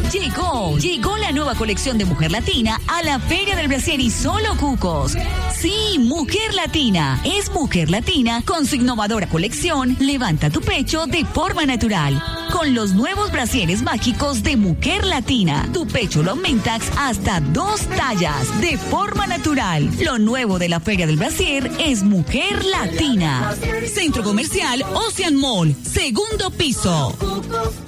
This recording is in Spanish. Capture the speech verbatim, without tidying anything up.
Llegó, llegó la nueva colección de Mujer Latina a la Feria del Brasier y solo cucos. Sí, Mujer Latina. Es Mujer Latina con su innovadora colección Levanta tu pecho de forma natural. Con los nuevos brasieres mágicos de Mujer Latina. Tu pecho lo aumentas hasta dos tallas de forma natural. Lo nuevo de la Feria del Brasier es Mujer Latina. Centro Comercial Ocean Mall, segundo piso.